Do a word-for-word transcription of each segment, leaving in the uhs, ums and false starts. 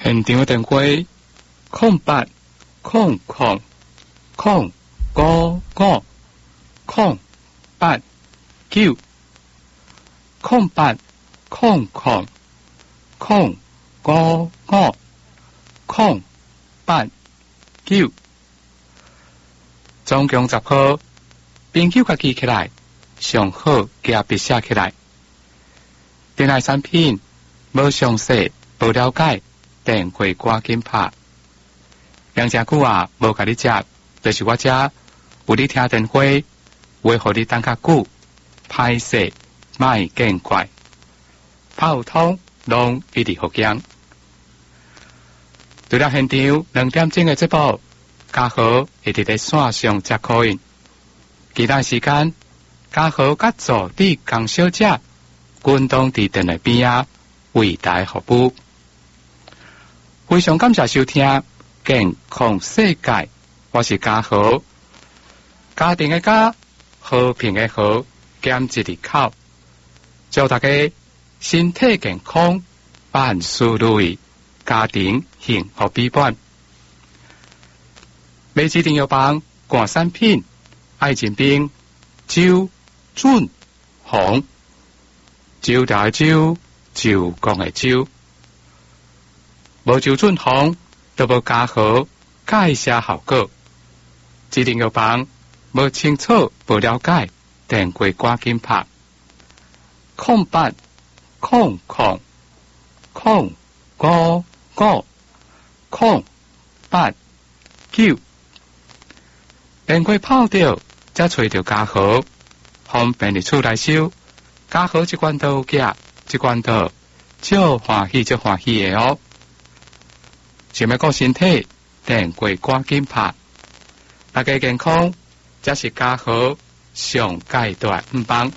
现场的电话空八空空空五五空八九空八空空空五五空八九，总共十号，朋友家记起来，上好加笔写起来。电来产品无详细、无了解，电话赶紧拍。两只久啊，无甲你接，就是我遮有你听电话，为互你等较久，歹势莫见怪。拍有通，拢一直好讲。除了现场两点钟的节目，嘉豪会伫咧线上接口音。其他时间，嘉豪甲助理江小姐均当伫电台边啊为大家服务。非常感谢收听健康世界，我是嘉豪。家庭的家，和平的和，兼一字口，祝大家身体健康，万事如意，家庭幸福美满。每次订药房挂产品，爱情冰、酒、准、红、酒调的酒，酒讲的酒，无酒准红，都无加好介绍效果。指定药房无清楚、无了解，电话赶紧拍空八空空空五五空八九，电话泡掉，才找到嘉豪，方便你出来收。嘉豪这关刀夹，这关刀就欢喜就欢喜的哦。想要顾身体，电话赶紧拍。大家健康，这是嘉豪上阶段五帮。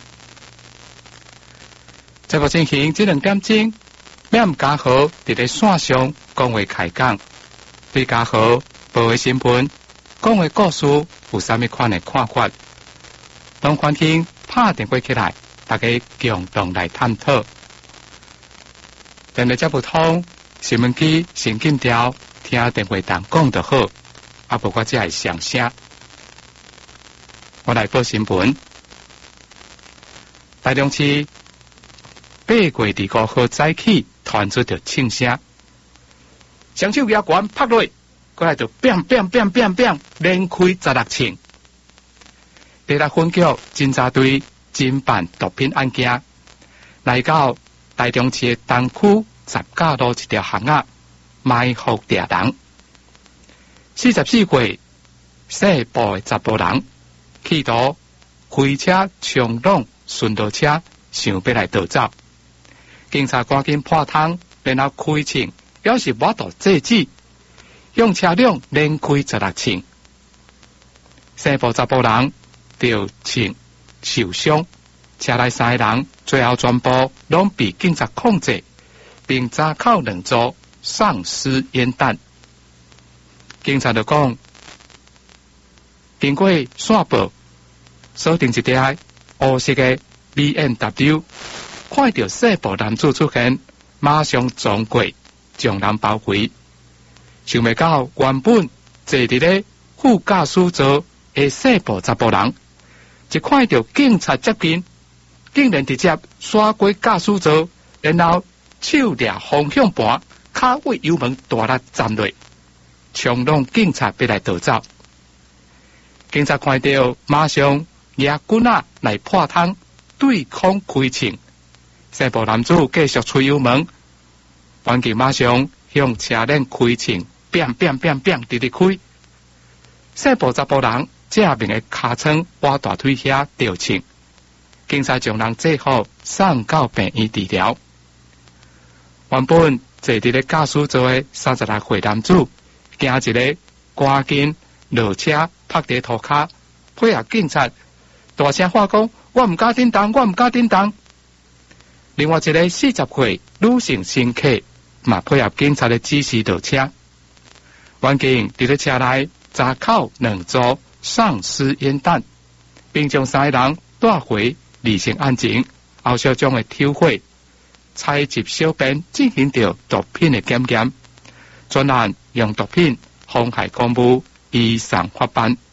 这个进行这两点钟，免嘉豪伫咧线上讲话开讲，对嘉豪报的新闻、讲的故事有啥物款的看法，拢欢迎拍电话起来，大家共同来探讨。电话接不通，新闻机先紧调，听电话档讲就好，啊无我才会上声。我来报新闻，台中市八月二五号早起传出着庆声，双手牙关拍落，过来就变变变变变，连开十六枪。第六分局侦查队侦办毒品案件，来到台中市的东区十架路一条巷仔埋伏抓人。四十四岁细部的查甫人，企图开车冲撞顺路车，想要来逃走。警察赶紧破窗，然后开枪，表示我度制止，用车辆连开十六枪。细部查甫人着枪受伤，车内三个人最后全部拢被警察控制，并查扣两组丧尸烟弹。警察就讲，经过线报，锁定一台黑色的 B M W， 看到细部男子出现，马上撞过，将人包围。想未到原本坐伫咧副驾驶座的细部查甫人，一看到警察接近，竟然直接刷过驾驶座，然后手抓方向盘，脚尾油门大力站落，冲撞警察要来逃走。警察看到，马上拿棍仔来破窗，对抗开枪。细部男子继续吹油门，环境马上向车辆开枪，变变变变直直开。细部查甫人正面的尻川挖大腿遐掉枪，警察将人制服送到病院治疗。原本坐伫咧驾驶座的三十六岁男子，惊一个赶紧落车拍地涂骹，配合警察大声喊讲：“我唔敢顶动，我唔敢顶动。”另外一个四十岁女性乘客嘛配合警察的指示落车，环境伫咧车内查扣两组丧尸烟弹，并将三个人带回理性案情，后续将会抽回采集小便进行着毒品的检验。 专案用毒品妨害公务移送法办。